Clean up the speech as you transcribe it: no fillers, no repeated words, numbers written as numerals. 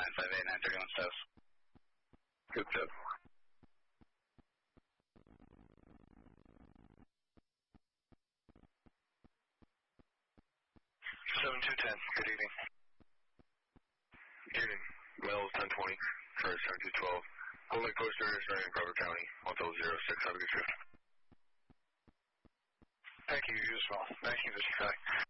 958, 931 South. Good tip. 7210, good evening. Good evening. Mills 1020 for 7212. Holding coaster is running in Crawford County, 1006. Have a good trip. Thank you, you as well. 1955.